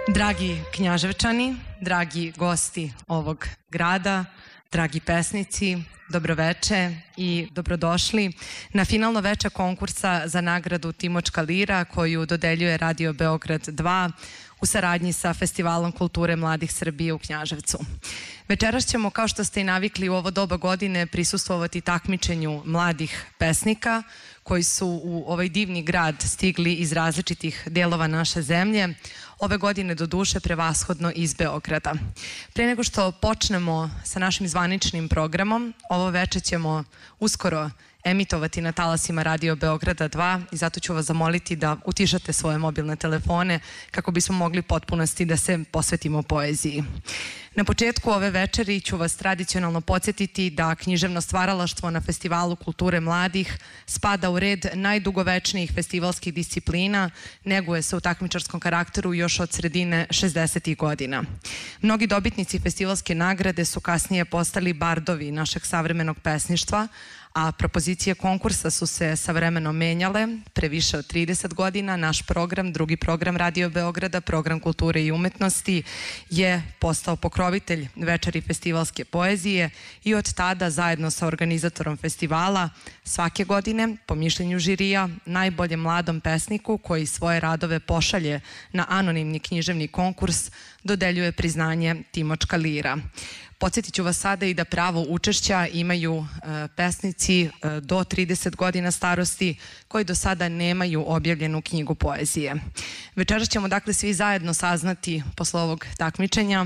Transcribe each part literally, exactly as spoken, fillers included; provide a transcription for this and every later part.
Dragi Knjaževčani, dragi gosti ovog grada, dragi pesnici, dobroveče i dobrodošli na finalno veče konkursa za nagradu Timočka lira koju dodeljuje Radio Beograd dva u saradnji sa Festivalom kulture mladih Srbije u Knjaževcu. Večeras ćemo, kao što ste i navikli u ovo doba godine, prisustvovati takmičenju mladih pesnika koji su u ovaj divni grad stigli iz različitih delova naše zemlje, ove godine do duše prevashodno iz Beograda. Pre nego što počnemo sa našim zvaničnim programom, ovo veče ćemo uskoro emitovati na talasima Radio Beograda dva i zato ću vas zamoliti da utišate svoje mobilne telefone kako bismo mogli potpunosti da se posvetimo poeziji. Na početku ove večeri ću vas tradicionalno podsjetiti da književno stvaralaštvo na Festivalu kulture mladih spada u red najdugovečnijih festivalskih disciplina, neguje se u takmičarskom karakteru još od sredine šezdesetih godina. Mnogi dobitnici festivalske nagrade su kasnije postali bardovi našeg savremenog pesništva, a propozicije konkursa su se sa vremenom menjale. Pre više od trideset godina naš program, drugi program Radio Beograda, program kulture i umetnosti, je postao pokrovitelj večeri festivalske poezije i od tada zajedno sa organizatorom festivala svake godine, po mišljenju žirija, najboljem mladom pesniku koji svoje radove pošalje na anonimni književni konkurs dodeljuje priznanje Timočka lira. Podsjetit ću vas sada i da pravo učešća imaju e, pesnici e, do trideset godina starosti koji do sada nemaju objavljenu knjigu poezije. Večeras ćemo dakle svi zajedno saznati posle ovog takmičenja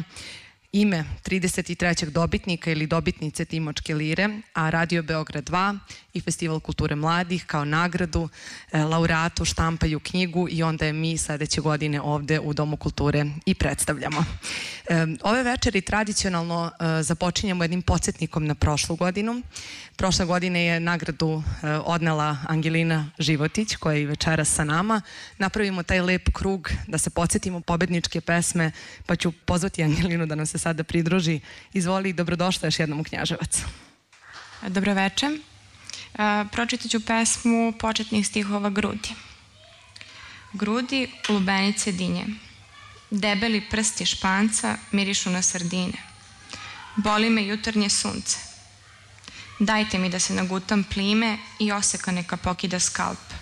ime trideset trećeg dobitnika ili dobitnice Timočke lire, a Radio Beograd dva i Festival kulture mladih kao nagradu e, laureatu štampaju knjigu i onda je mi sledeće godine ovde u Domu kulture i predstavljamo. E, ove večeri tradicionalno e, započinjamo jednim podsjetnikom na prošlu godinu. Prošle godine je nagradu e, odnela Angelina Životić koja je i večeras sa nama. Napravimo taj lep krug da se podsjetimo pobedničke pesme, pa ću pozvati Angelinu da nam se sada pridruži. Izvoli i dobrodošla još jednom u Knjaževac. Dobroveče. Pročitat ću pesmu početnih stihova Grudi. Grudi, lubenice dinje. Debeli prsti španca mirišu na sardine. Boli me jutarnje sunce. Dajte mi da se nagutam plime i oseka neka pokida skalp.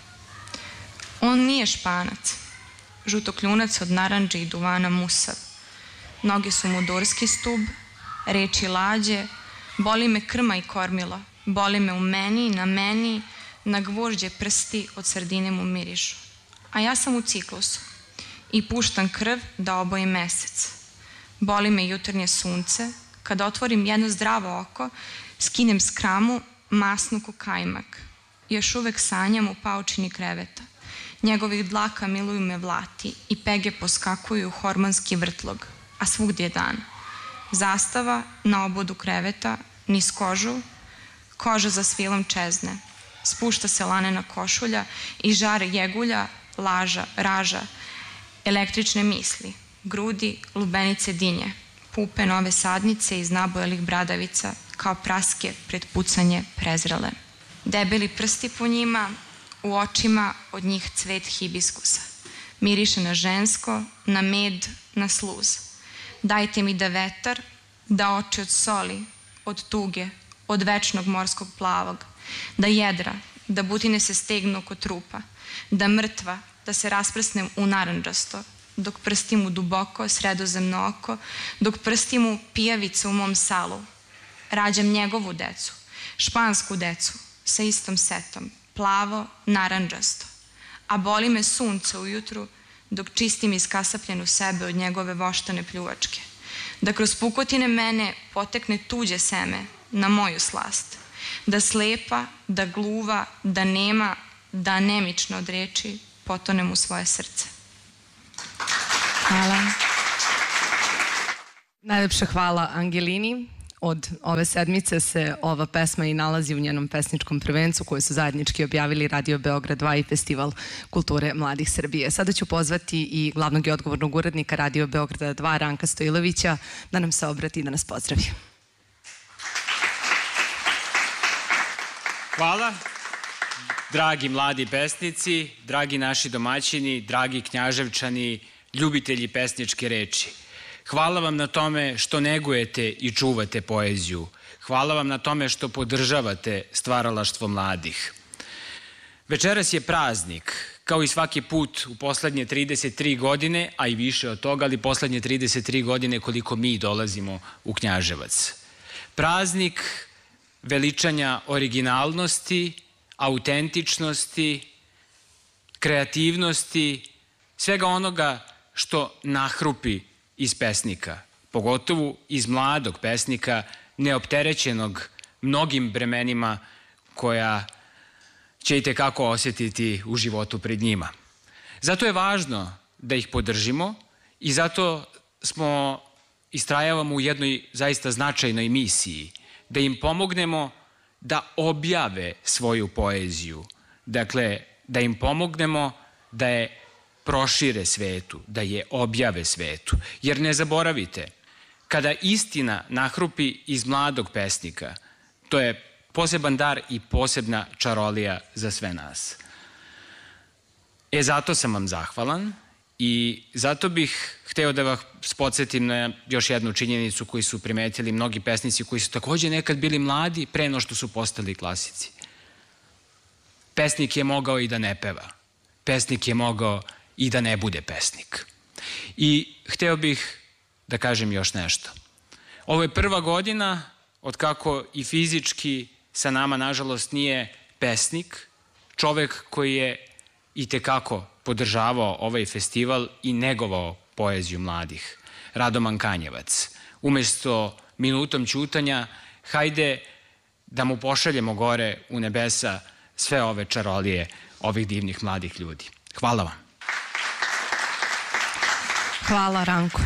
On nije španac. Žutokljunac od narandže i duvana musav. Noge su mu durski stub, reči lađe, boli me krma i kormilo, boli me u meni, na meni, na gvožđe prsti od sardine mu mirišu. A ja sam u ciklusu i puštam krv da oboji mesec. Boli me jutarnje sunce, kada otvorim jedno zdravo oko, skinem skramu, masnu ko kajmak. Još uvek sanjam u paučini kreveta. Njegovih dlaka miluju me vlati i pege poskakuju u hormonski vrtlog, a svugdje je dan. Zastava na obodu kreveta, niz kožu, koža za svilom čezne. Spušta se lanena košulja i žar jegulja, laža, raža, električne misli, grudi, lubenice dinje, pupe nove sadnice iz nabojelih bradavica, kao praske pred pucanje prezrele. Debeli prsti po njima, u očima od njih cvet hibiskusa. Miriše na žensko, na med, na sluz. Dajte mi da vetar, da oči od soli, od tuge, od večnog morskog plavog, da jedra, da butine se stegnu oko trupa, da mrtva, da se rasprsnem u narandžasto, dok prstim u duboko sredozemno oko, dok prstim u pijavica u mom salu. Rađam njegovu decu, špansku decu, sa istom setom, plavo, narandžasto. A boli me sunce ujutru, dok čistim iskasapljenu sebe od njegove voštane pljuvačke. Da kroz pukotine mene potekne tuđe seme na moju slast. Da slepa, da gluva, da nema, da anemično od reči potonem u svoje srce. Hvala. Najlepša hvala Angelini. Od ove sedmice se ova pesma i nalazi u njenom pesničkom prvencu koju su zajednički objavili Radio Beograd dva i Festival kulture mladih Srbije. Sada ću pozvati i glavnog i odgovornog urednika Radio Beograda dva, Ranka Stojlovića, da nam se obrati i da nas pozdravi. Hvala. Dragi mladi pesnici, dragi naši domaćini, dragi Knjaževčani, ljubitelji pesničke reči. Hvala vam na tome što negujete i čuvate poeziju. Hvala vam na tome što podržavate stvaralaštvo mladih. Večeras je praznik, kao i svaki put u poslednje trideset tri godine, a i više od toga, ali poslednje trideset tri godine koliko mi dolazimo u Knjaževac. Praznik veličanja originalnosti, autentičnosti, kreativnosti, svega onoga što nahrupi iz pesnika, pogotovo iz mladog pesnika, neopterećenog mnogim bremenima koja će i tekako osjetiti u životu pred njima. Zato je važno da ih podržimo i zato smo istrajavamo u jednoj zaista značajnoj misiji, da im pomognemo da objave svoju poeziju, dakle, da im pomognemo da je prošire svetu, da je objave svetu. Jer ne zaboravite, kada istina nahrupi iz mladog pesnika, to je poseban dar i posebna čarolija za sve nas. E, zato sam vam zahvalan i zato bih hteo da vas podsjetim na još jednu činjenicu koju su primetili mnogi pesnici koji su takođe nekad bili mladi pre no što su postali klasici. Pesnik je mogao i da ne peva. Pesnik je mogao i da ne bude pesnik. I hteo bih da kažem još nešto. Ovo je prva godina od kako i fizički sa nama, nažalost, nije pesnik, čovek koji je i tekako podržavao ovaj festival i negovao poeziju mladih. Radoman Kanjevac. Umesto minutom ćutanja, hajde da mu pošaljemo gore u nebesa sve ove čarolije ovih divnih mladih ljudi. Hvala vam. Hvala, Ranko.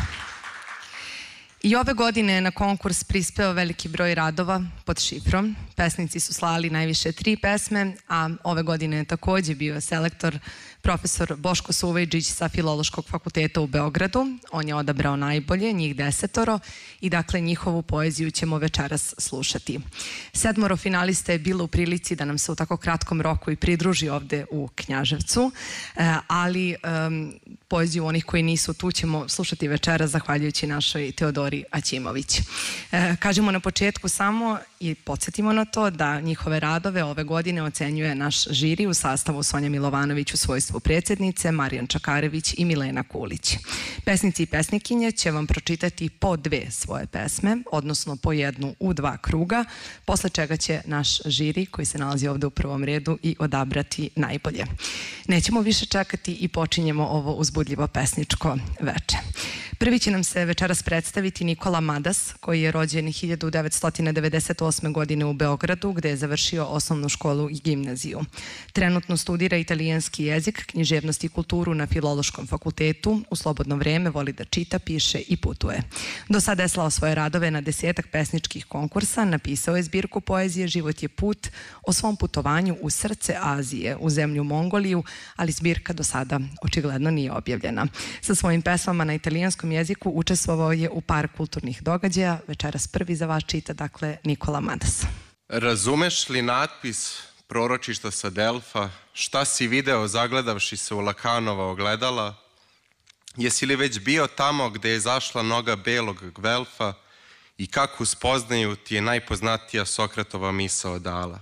I ove godine je na konkurs prispeo veliki broj radova pod šifrom. Pesnici su slali najviše tri pesme, a ove godine je takođe bio selektor profesor Boško Suvejđić sa Filološkog fakulteta u Beogradu. On je odabrao najbolje, njih desetoro, i dakle njihovu poeziju ćemo večeras slušati. Sedmoro finalista je bilo u prilici da nam se u tako kratkom roku i pridruži ovde u Knjaževcu, ali poeziju onih koji nisu tu ćemo slušati večeras zahvaljujući našoj Teodori Aćimović. Kažemo na početku samo i podsjetimo na to da njihove radove ove godine ocenjuje naš žiri u sastavu Sonja Milovanović u svojstvu predsjednice, Marijan Čakarević i Milena Kulić. Pesnici i pesnikinje će vam pročitati po dve svoje pesme, odnosno po jednu u dva kruga, posle čega će naš žiri, koji se nalazi ovde u prvom redu, i odabrati najbolje. Nećemo više čekati i počinjemo ovo uzbudljivo pesničko veče. Prvi će nam se večeras predstaviti Nikola Madas, koji je rođen hiljadu devetsto devedeset osme. godine u Beogradu, gde je završio osnovnu školu i gimnaziju. Trenutno studira italijanski jezik, književnost i kulturu na Filološkom fakultetu. U slobodno vreme voli da čita, piše i putuje. Do sada je slao svoje radove na desetak pesničkih konkursa, napisao je zbirku poezije Život je put, o svom putovanju u srce Azije, u zemlju Mongoliju, ali zbirka do sada očigledno nije objavljena. Sa svojim pesmama na italijanskom jeziku učestvovao je u par kulturnih događaja. Večeras prvi za vas čita, dakle, Nikola Madas. Razumeš li natpis proročišta sa Delfa? Šta si video zagledavši se u Lakanova ogledala? Jesi li već bio tamo gde je zašla noga belog Gvelfa i kakvu spoznaju ti je najpoznatija Sokratova misao dala?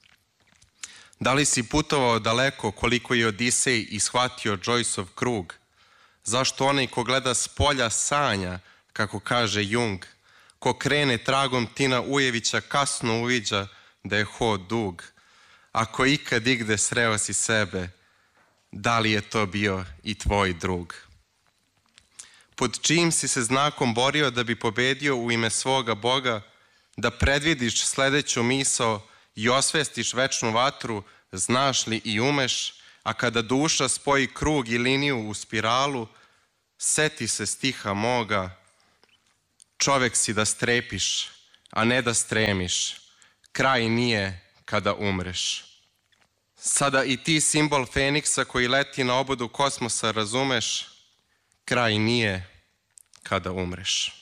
Da li si putovao daleko koliko je Odisej i shvatio Joyceov krug? Zašto onaj ko gleda s polja sanja, kako kaže Jung, ko krene tragom Tina Ujevića kasno uviđa da je hod dug? Ako ikad igde sreo si sebe, da li je to bio i tvoj drug? Pod čijim si se znakom borio da bi pobedio u ime svoga Boga, da predvidiš sledeću misao i osvestiš večnu vatru, znaš li i umeš, a kada duša spoji krug i liniju u spiralu, seti se stiha moga, čovek si da strepiš, a ne da stremiš, kraj nije kada umreš. Sada i ti simbol Feniksa koji leti na obodu kosmosa razumeš, kraj nije kada umreš.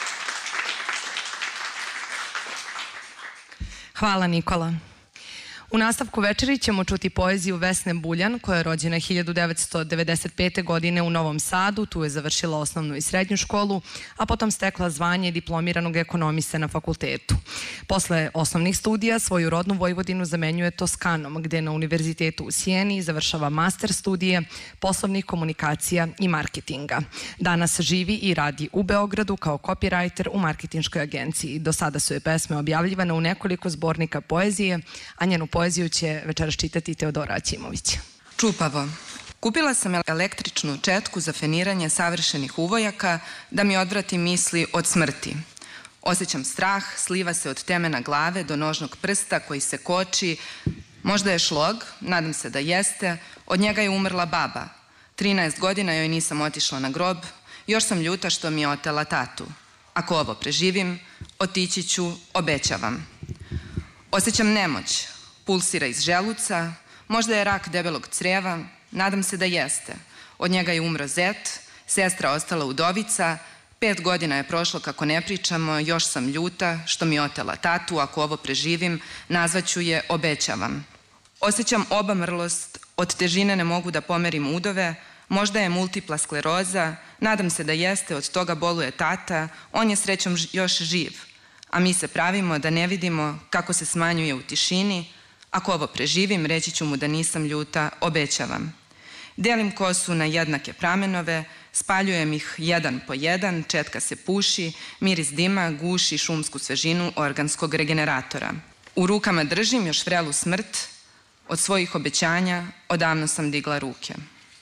Hvala, Nikola. U nastavku večeri ćemo čuti poeziju Vesne Buljan, koja je rođena hiljadu devetsto devedeset pete. godine u Novom Sadu. Tu je završila osnovnu i srednju školu, a potom stekla zvanje diplomiranog ekonomiste na fakultetu. Posle osnovnih studija svoju rodnu Vojvodinu zamenjuje Toskanom, gde na Univerzitetu u Sijeni završava master studije poslovnih komunikacija i marketinga. Danas živi i radi u Beogradu kao copywriter u marketinškoj agenciji. Do sada su je pesme objavljivane u nekoliko zbornika poezije, a njenu poeziju će večeras čitati Teodora Aćimović. Čupavo. Kupila sam električnu četku za feniranje savršenih uvojaka da mi odvrati misli od smrti. Osjećam strah, sliva se od temena glave do nožnog prsta koji se koči. Možda je šlog, nadam se da jeste. Od njega je umrla baba. trinaest godina joj nisam otišla na grob. Još sam ljuta što mi je otela tatu. Ako ovo preživim, otići ću, obećavam. Osjećam nemoć, pulsira iz želuca, možda je rak debelog creva, nadam se da jeste. Od njega je umro zet, sestra ostala udovica, pet godina je prošlo kako ne pričamo, još sam ljuta što mi je otela tatu, ako ovo preživim, nazvaću je, obećavam. Osjećam obamrlost, od težine ne mogu da pomerim udove, možda je multipla skleroza, nadam se da jeste, od toga boluje tata, on je srećom još živ, a mi se pravimo da ne vidimo kako se smanjuje u tišini. Ako ovo preživim, reći ću mu da nisam ljuta, obećavam. Delim kosu na jednake pramenove, spaljujem ih jedan po jedan, četka se puši, miris dima guši šumsku svežinu organskog regeneratora. U rukama držim još vrelu smrt, od svojih obećanja odavno sam digla ruke.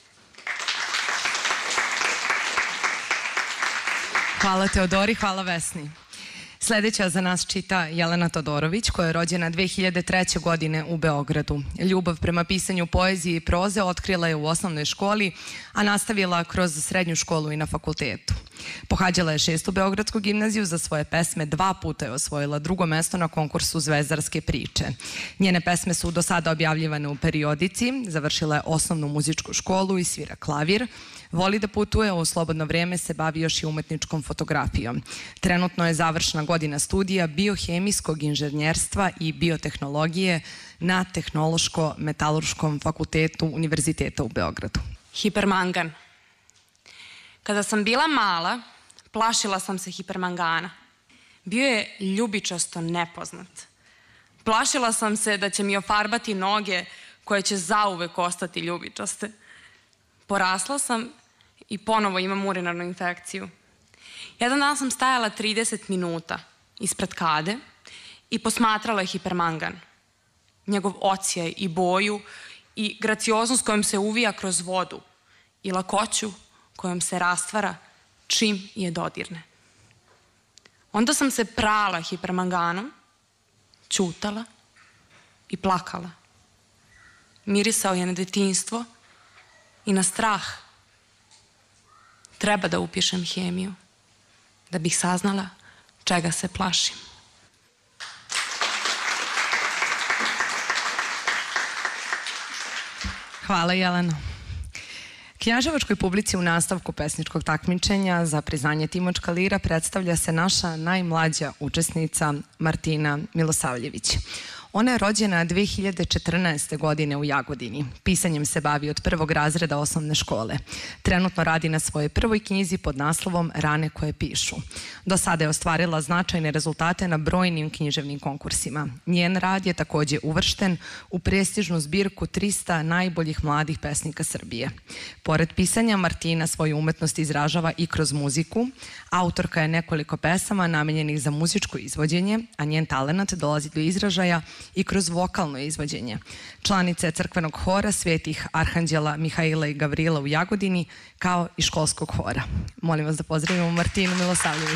Hvala Teodori, hvala Vesni. Sledeća za nas čita Jelena Todorović, koja je rođena dve hiljade treće. godine u Beogradu. Ljubav prema pisanju poezije i proze otkrila je u osnovnoj školi, a nastavila kroz srednju školu i na fakultetu. Pohađala je šestu Beogradsku gimnaziju, za svoje pesme dva puta je osvojila drugo mesto na konkursu Zvezdarske priče. Njene pesme su do sada objavljivane u periodici, završila je osnovnu muzičku školu i svira klavir. Voli da putuje, u slobodno vreme se bavi još i umetničkom fotografijom. Trenutno je završna godina studija biohemijskog inženjerstva i biotehnologije na Tehnološko-metalurškom fakultetu Univerziteta u Beogradu. Hipermangan. Kada sam bila mala, plašila sam se hipermangana. Bio je ljubičasto nepoznat. Plašila sam se da će mi ofarbati noge koje će zauvek ostati ljubičaste. Porasla sam i ponovo imam urinarnu infekciju. Jedan dan sam stajala trideset minuta ispred kade i posmatrala hipermangan. Njegov ocijaj i boju i gracioznost kojom se uvija kroz vodu i lakoću kojom se rastvara čim je dodirne. Onda sam se prala hipermanganom, ćutala i plakala. Mirisao je na detinjstvo i na strah. Treba da upišem hemiju da bih saznala čega se plašim. Hvala, Jelena. Knjaževačkoj publici u nastavku pesničkog takmičenja za priznanje Timočka lira predstavlja se naša najmlađa učesnica Martina Milosavljević. Ona je rođena dve hiljade četrnaeste. godine u Jagodini. Pisanjem se bavi od prvog razreda osnovne škole. Trenutno radi na svojoj prvoj knjizi pod naslovom Rane koje pišu. Do sada je ostvarila značajne rezultate na brojnim književnim konkursima. Njen rad je takođe uvršten u prestižnu zbirku trista najboljih mladih pesnika Srbije. Pored pisanja, Martina svoju umetnost izražava i kroz muziku. Autorka je nekoliko pesama namenjenih za muzičko izvođenje, a njen talenat dolazi do izražaja i kroz vokalno izvođenje. Članica je crkvenog hora Svetih Arhanđela Mihaila i Gavrila u Jagodini, kao i školskog hora. Molim vas da pozdravimo Martinu Milosavljević.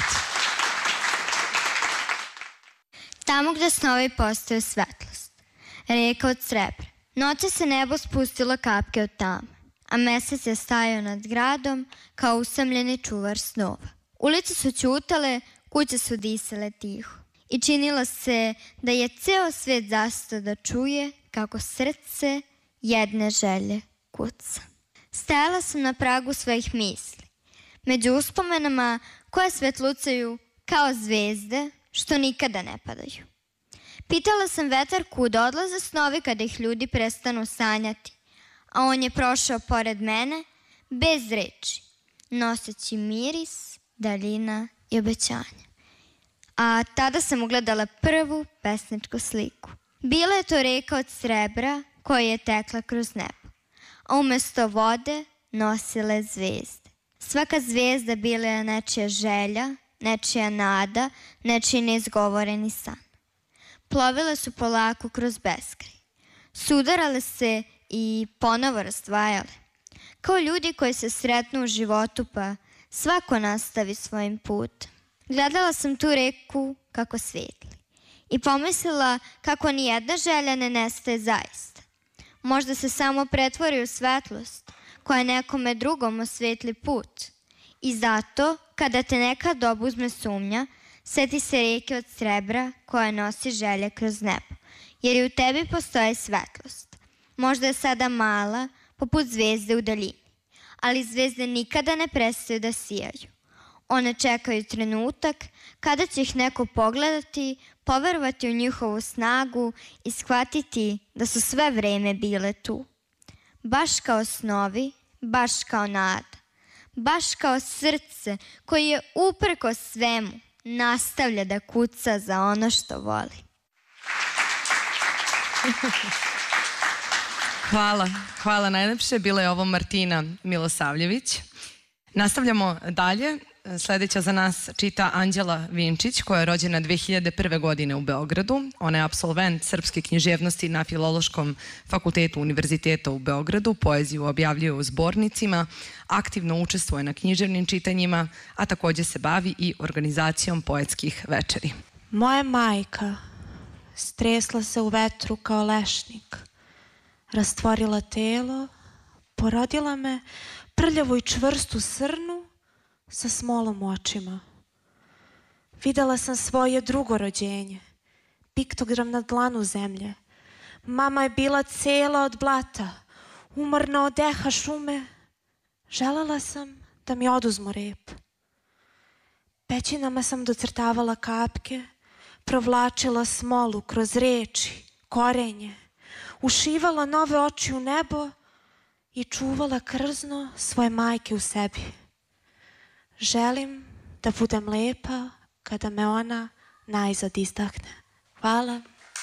Tamo gde snovi postaju svetlost, reka od srebra. Noće se nebo spustilo kapke od tame, a mesec je stajao nad gradom kao usamljeni čuvar snova. Ulice su ćutale, kuće su disale tiho. I činilo se da je ceo svet zastao da čuje kako srce jedne želje kuca. Stajala sam na pragu svojih misli, među uspomenama koje svetlucaju kao zvezde što nikada ne padaju. Pitala sam vetar kuda odlaze snovi kada ih ljudi prestanu sanjati, a on je prošao pored mene bez reči, noseći miris, daljina i obećanja. A tada sam ugledala prvu pesničku sliku. Bila je to reka od srebra koja je tekla kroz nebo, a umesto vode nosile zvezde. Svaka zvezda bila je nečija želja, nečija nada, nečiji neizgovoreni san. Plovile su polako kroz beskraj. Sudarale se i ponovo razdvajale. Kao ljudi koji se sretnu u životu pa svako nastavi svojim putem. Gledala sam tu reku kako svetli i pomislila kako nijedna želja ne nestaje zaista. Možda se samo pretvori u svetlost koja nekome drugom osvetli put. I zato, kada te nekad obuzme sumnja, seti se reke od srebra koja nosi želje kroz nebo, jer i u tebi postoji svetlost. Možda je sada mala, poput zvezde u daljini, ali zvezde nikada ne prestaju da sijaju. One čekaju trenutak kada će ih neko pogledati, poverovati u njihovu snagu i shvatiti da su sve vreme bile tu. Baš kao snovi, baš kao nada, baš kao srce koje je uprkos svemu nastavlja da kuca za ono što voli. Hvala, hvala najlepše. Bila je ovo Martina Milosavljević. Nastavljamo dalje. Sledeća za nas čita Anđela Vinčić, koja je rođena dve hiljade prve. godine u Beogradu. Ona je apsolvent srpske književnosti na Filološkom fakultetu Univerziteta u Beogradu. Poeziju objavljuje u zbornicima, aktivno učestvuje na književnim čitanjima, a takođe se bavi i organizacijom poetskih večeri. Moja majka stresla se u vetru kao lešnik, rastvorila telo, porodila me prljavu i čvrstu srnu sa smolom u očima. Videla sam svoje drugo rođenje, piktogram na dlanu zemlje. Mama je bila cela od blata, umorna od deha šume. Želela sam da mi oduzmu rep. Pećinama sam docrtavala kapke, provlačila smolu kroz reči, korenje, ušivala nove oči u nebo i čuvala krzno svoje majke u sebi. Želim da budem lepa kada me ona najzad izdahne. Hvala.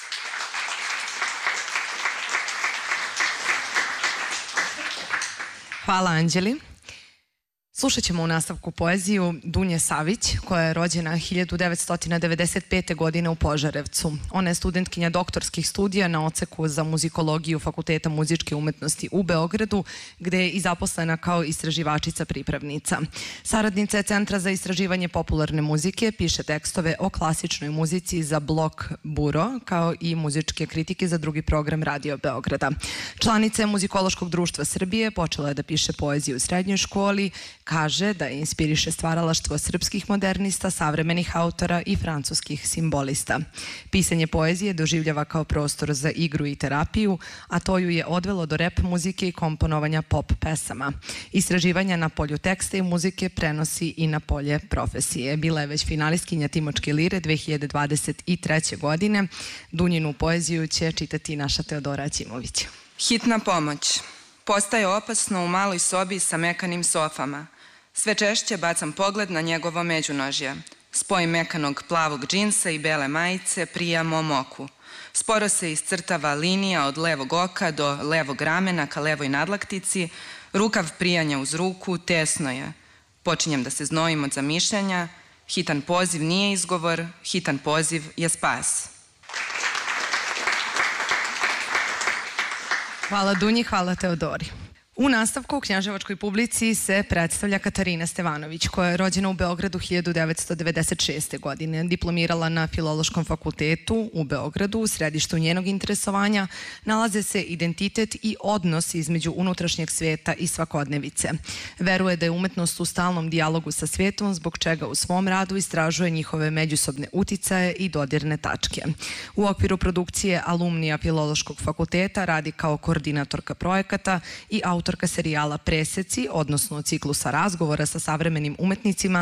Hvala Anđeli. Slušat ćemo u nastavku poeziju Dunje Savić, koja je rođena hiljadu devetsto devedeset pete. godine u Požarevcu. Ona je studentkinja doktorskih studija na odseku za muzikologiju Fakulteta muzičke umetnosti u Beogradu, gde je i zaposlena kao istraživačica pripravnica. Saradnica je Centra za istraživanje popularne muzike, piše tekstove o klasičnoj muzici za Blok Buro, kao i muzičke kritike za drugi program Radio Beograda. Članica je Muzikološkog društva Srbije, počela je da piše poeziju u srednjoj školi. Kaže da inspiriše stvaralaštvo srpskih modernista, savremenih autora i francuskih simbolista. Pisanje poezije doživljava kao prostor za igru i terapiju, a to ju je odvelo do rap muzike i komponovanja pop pesama. Istraživanja na polju teksta i muzike prenosi i na polje profesije. Bila je već finalistkinja Timočke lire dve hiljade dvadeset treće. godine. Dunjinu poeziju će čitati naša Teodora Ćimović. Hitna pomoć. Postaje opasno u maloj sobi sa mekanim sofama. Sve češće bacam pogled na njegovo međunožje. Spoj mekanog plavog džinsa i bele majice prija mom oku. Sporo se iscrtava linija od levog oka do levog ramena ka levoj nadlaktici. Rukav prijanja uz ruku, tesno je. Počinjem da se znojim od zamišljanja. Hitan poziv nije izgovor, hitan poziv je spas. Hvala Dunji, hvala Teodori. U nastavku u knjaževačkoj publici se predstavlja Katarina Stevanović, koja je rođena u Beogradu hiljadu devetsto devedeset šeste. godine. Diplomirala na Filološkom fakultetu u Beogradu. U središtu njenog interesovanja nalaze se identitet i odnos između unutrašnjeg sveta i svakodnevice. Veruje da je umetnost u stalnom dijalogu sa svetom, zbog čega u svom radu istražuje njihove međusobne uticaje i dodirne tačke. U okviru produkcije alumnija Filološkog fakulteta radi kao koordinatorka projekata i autorka serijala Preseci, odnosno ciklusa razgovora sa savremenim umetnicima